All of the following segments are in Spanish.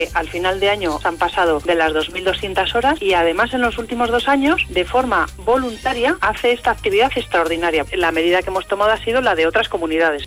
Al final de año han pasado de las 2.200 horas y además en los últimos 2 años, de forma voluntaria, hace esta actividad extraordinaria. La medida que hemos tomado ha sido la de otras comunidades.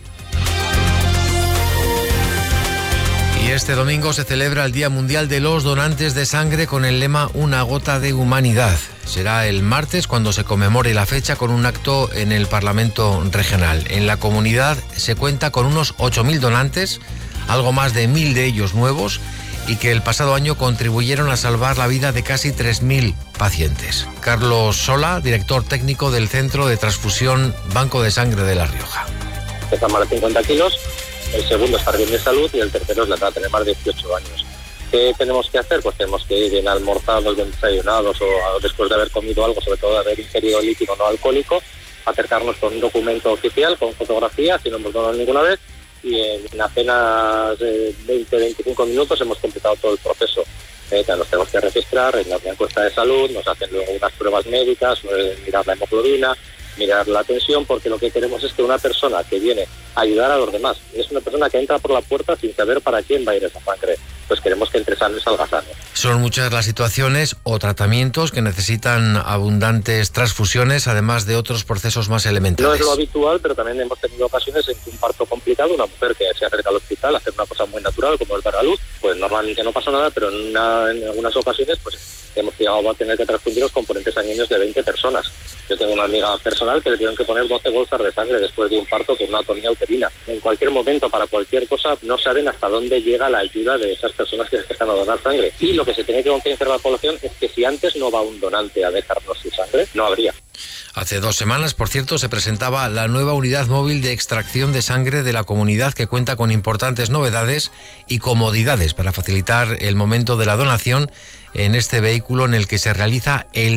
Y este domingo se celebra el Día Mundial de los Donantes de Sangre con el lema Una gota de humanidad. Será el martes cuando se conmemore la fecha con un acto en el Parlamento Regional. En la comunidad se cuenta con unos 8.000 donantes, algo más de 1.000 de ellos nuevos, y que el pasado año contribuyeron a salvar la vida de casi 3.000 pacientes. Carlos Sola, director técnico del Centro de Transfusión Banco de Sangre de La Rioja. Pesa más de 50 kilos, el segundo es jardín de salud y el tercero es la edad de tener más de 18 años. ¿Qué tenemos que hacer? Pues tenemos que ir bien almorzados, bien desayunados o después de haber comido algo, sobre todo de haber ingerido líquido no alcohólico, acercarnos con un documento oficial, con fotografía, si no hemos donado ninguna vez, y en apenas 20-25 minutos hemos completado todo el proceso. Nos tenemos que registrar en la encuesta de salud, nos hacen luego unas pruebas médicas, mirar la hemoglobina, mirar la tensión, porque lo que queremos es que una persona que viene a ayudar a los demás, es una persona que entra por la puerta sin saber para quién va a ir esa sangre, pues queremos que entre sano y salga sano. Son muchas las situaciones o tratamientos que necesitan abundantes transfusiones, además de otros procesos más elementales. No es lo habitual, pero también hemos tenido ocasiones en que un parto complicado, una mujer que se acerca al hospital a hacer una cosa muy natural como es dar a luz, pues normalmente no pasa nada, pero en algunas ocasiones pues hemos llegado a tener que transfundir los componentes sanguíneos de 20 personas. Yo tengo una amiga personal que le tuvieron que poner 12 bolsas de sangre después de un parto con una atonía uterina. En cualquier momento, para cualquier cosa, no saben hasta dónde llega la ayuda de esas personas que están a donar sangre. Y lo que se tiene que concienciar a la población es que si antes no va un donante a dejarnos su sangre, no habría. Hace 2 semanas, por cierto, se presentaba la nueva unidad móvil de extracción de sangre de la comunidad, que cuenta con importantes novedades y comodidades para facilitar el momento de la donación en este vehículo en el que se realiza el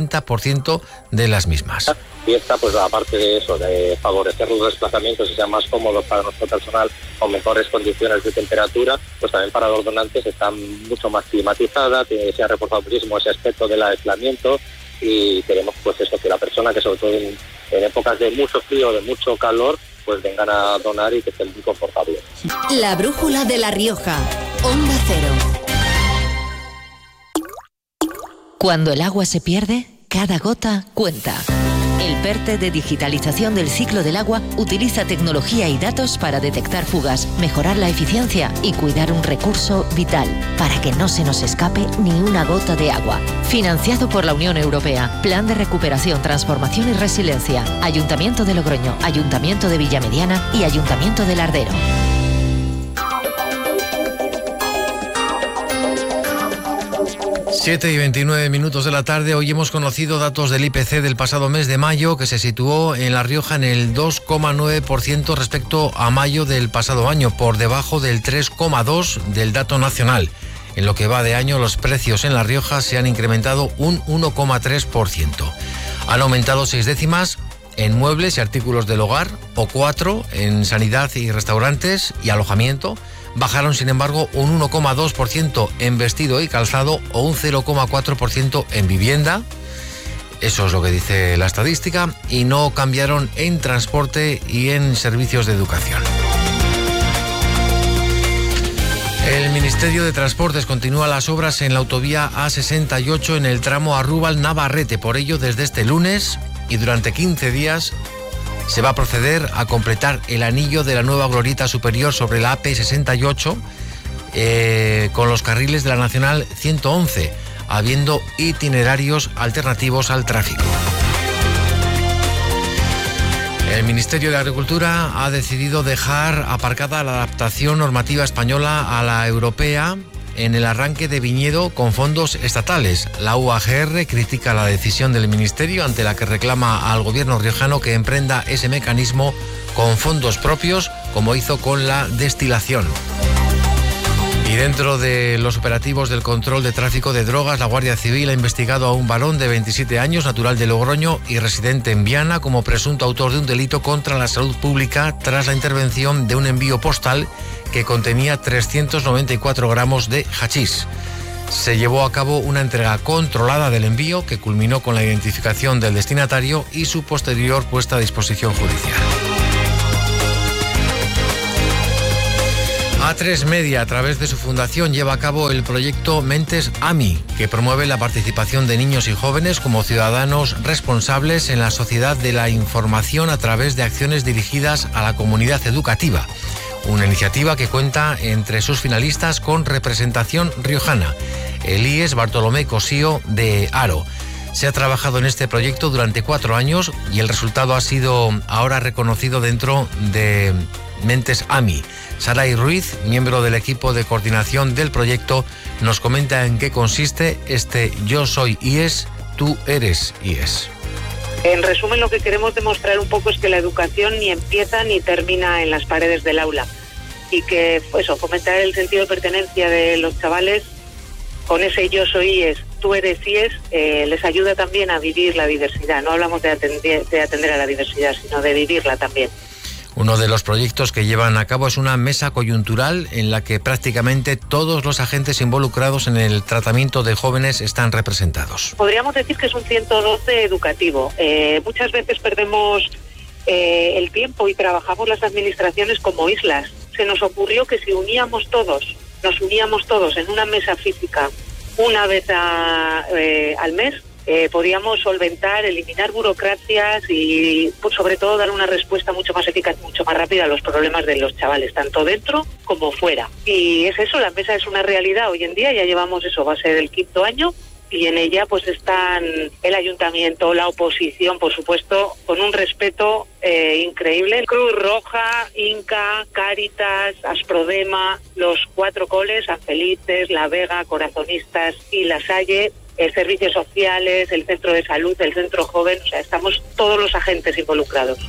70% de las mismas. Y esta, pues aparte de eso, de favorecer los desplazamientos y sea más cómodo para nuestro personal con mejores condiciones de temperatura, pues también para los donantes está mucho más climatizada, se ha reforzado muchísimo ese aspecto del aislamiento y queremos pues eso, que la persona que sobre todo en épocas de mucho frío, de mucho calor, pues vengan a donar y que estén muy confortables. La brújula de La Rioja, Onda Cero. Cuando el agua se pierde, cada gota cuenta. El PERTE de digitalización del ciclo del agua utiliza tecnología y datos para detectar fugas, mejorar la eficiencia y cuidar un recurso vital, para que no se nos escape ni una gota de agua. Financiado por la Unión Europea, Plan de Recuperación, Transformación y Resiliencia, Ayuntamiento de Logroño, Ayuntamiento de Villamediana y Ayuntamiento de Lardero. 7:29 de la tarde. Hoy hemos conocido datos del IPC del pasado mes de mayo, que se situó en La Rioja en el 2,9% respecto a mayo del pasado año, por debajo del 3,2% del dato nacional. En lo que va de año, los precios en La Rioja se han incrementado un 1,3%. Han aumentado 6 décimas en muebles y artículos del hogar, o 4 en sanidad y restaurantes y alojamiento. Bajaron, sin embargo, un 1,2% en vestido y calzado o un 0,4% en vivienda. Eso es lo que dice la estadística. Y no cambiaron en transporte y en servicios de educación. El Ministerio de Transportes continúa las obras en la autovía A68 en el tramo Arrúbal-Navarrete. Por ello, desde este lunes y durante 15 días... se va a proceder a completar el anillo de la nueva glorieta superior sobre la AP68 con los carriles de la Nacional 111, habiendo itinerarios alternativos al tráfico. El Ministerio de Agricultura ha decidido dejar aparcada la adaptación normativa española a la europea en el arranque de viñedo con fondos estatales. La UAGR critica la decisión del Ministerio, ante la que reclama al gobierno riojano que emprenda ese mecanismo con fondos propios, como hizo con la destilación. Y dentro de los operativos del control de tráfico de drogas, la Guardia Civil ha investigado a un varón de 27 años, natural de Logroño y residente en Viana, como presunto autor de un delito contra la salud pública tras la intervención de un envío postal que contenía 394 gramos de hachís. Se llevó a cabo una entrega controlada del envío que culminó con la identificación del destinatario y su posterior puesta a disposición judicial. A3 Media, a través de su fundación, lleva a cabo el proyecto Mentes AMI, que promueve la participación de niños y jóvenes como ciudadanos responsables en la sociedad de la información a través de acciones dirigidas a la comunidad educativa. Una iniciativa que cuenta entre sus finalistas con representación riojana, el IES Bartolomé Cosío de Haro. Se ha trabajado en este proyecto durante 4 años y el resultado ha sido ahora reconocido dentro de Mentes AMI. Saray Ruiz, miembro del equipo de coordinación del proyecto, nos comenta en qué consiste este Yo soy IES, tú eres IES. En resumen, lo que queremos demostrar un poco es que la educación ni empieza ni termina en las paredes del aula y que fomentar el sentido de pertenencia de los chavales con ese Yo soy IES, tú eres IES, les ayuda también a vivir la diversidad. No hablamos de atender a la diversidad, sino de vivirla también. Uno de los proyectos que llevan a cabo es una mesa coyuntural en la que prácticamente todos los agentes involucrados en el tratamiento de jóvenes están representados. Podríamos decir que es un 112 educativo. Muchas veces perdemos el tiempo y trabajamos las administraciones como islas. Se nos ocurrió que si nos uníamos todos en una mesa física una vez al mes, podíamos solventar, eliminar burocracias y sobre todo dar una respuesta mucho más eficaz, mucho más rápida a los problemas de los chavales, tanto dentro como fuera. Y es eso, la mesa es una realidad hoy en día, ya llevamos va a ser el 5º año, y en ella pues están el ayuntamiento, la oposición, por supuesto, con un respeto increíble. Cruz Roja, Inca, Cáritas, Asprodema, los 4 coles, San Felices, La Vega, Corazonistas y La Salle, servicios sociales, el centro de salud, el centro joven, estamos todos los agentes involucrados.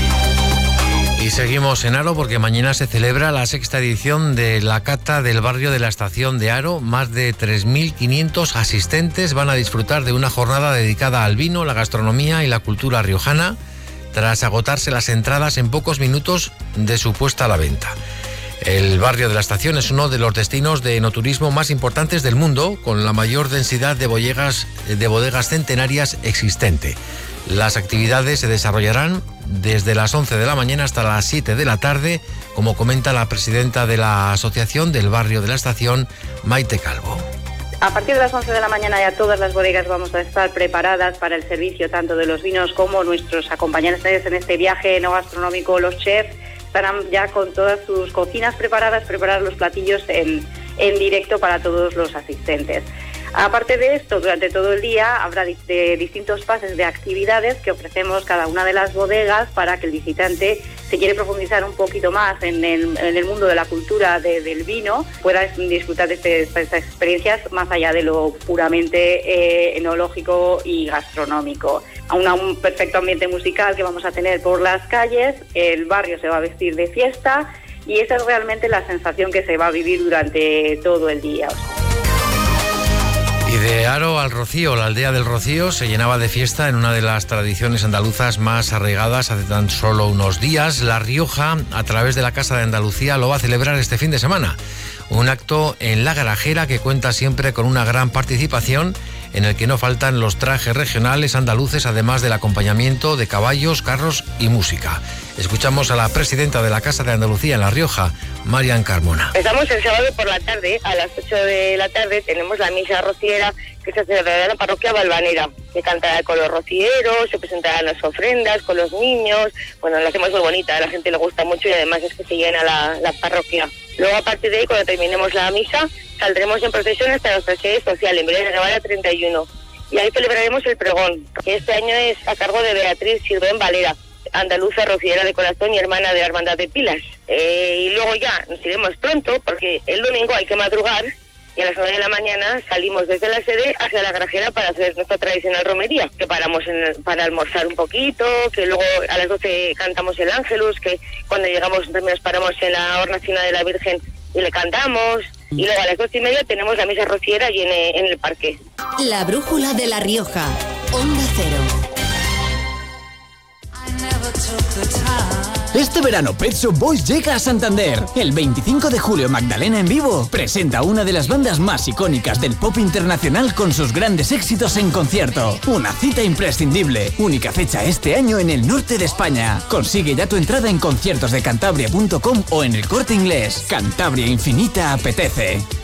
Y seguimos en Haro porque mañana se celebra la 6ª edición de la cata del barrio de la Estación de Haro. Más de 3.500 asistentes van a disfrutar de una jornada dedicada al vino, la gastronomía y la cultura riojana, tras agotarse las entradas en pocos minutos de su puesta a la venta. El barrio de la Estación es uno de los destinos de enoturismo más importantes del mundo, con la mayor densidad de bodegas centenarias existente. Las actividades se desarrollarán desde las 11 de la mañana hasta las 7 de la tarde, como comenta la presidenta de la Asociación del Barrio de la Estación, Maite Calvo. A partir de las 11 de la mañana ya todas las bodegas vamos a estar preparadas para el servicio tanto de los vinos como nuestros acompañantes en este viaje no gastronómico, los chefs, estarán ya con todas sus cocinas preparadas, preparar los platillos en directo para todos los asistentes. Aparte de esto, durante todo el día habrá distintos pases de actividades que ofrecemos cada una de las bodegas para que el visitante, si quiere profundizar un poquito más en el mundo de la cultura del vino, pueda disfrutar de estas experiencias más allá de lo puramente enológico y gastronómico. Un perfecto ambiente musical que vamos a tener por las calles, el barrio se va a vestir de fiesta y esa es realmente la sensación que se va a vivir durante todo el día. Y de Haro al Rocío, la aldea del Rocío se llenaba de fiesta en una de las tradiciones andaluzas más arraigadas hace tan solo unos días. La Rioja, a través de la Casa de Andalucía, lo va a celebrar este fin de semana. Un acto en La Garajera que cuenta siempre con una gran participación, en el que no faltan los trajes regionales andaluces, además del acompañamiento de caballos, carros y música. Escuchamos a la presidenta de la Casa de Andalucía en La Rioja, Marian Carmona. Empezamos el sábado por la tarde, a las 8 de la tarde tenemos la misa rociera que se celebrará en la parroquia Valvanera. Se cantará con los rocieros, se presentarán las ofrendas con los niños. Bueno, la hacemos muy bonita, a la gente le gusta mucho y además es que se llena la parroquia. Luego, a partir de ahí, cuando terminemos la misa, saldremos en procesión hasta nuestra sede social, en Belén de Navarra 31. Y ahí celebraremos el pregón, que este año es a cargo de Beatriz Sirven Valera, andaluza, rociera de corazón y hermana de la Hermandad de Pilas. Y luego ya nos iremos pronto, porque el domingo hay que madrugar, y a las 9 de la mañana salimos desde la sede hacia La Garajera para hacer nuestra tradicional romería, que paramos para almorzar un poquito, que luego a las 12 cantamos el Ángelus, que cuando llegamos también nos paramos en la hornacina de la Virgen y le cantamos, y luego a las 12:30 tenemos la misa rociera allí en el parque. La brújula de La Rioja, Onda Cero. Este verano Pet Shop Boys llega a Santander. El 25 de julio Magdalena en vivo presenta una de las bandas más icónicas del pop internacional con sus grandes éxitos en concierto. Una cita imprescindible. Única fecha este año en el norte de España. Consigue ya tu entrada en conciertosdecantabria.com o en el Corte Inglés. Cantabria Infinita apetece.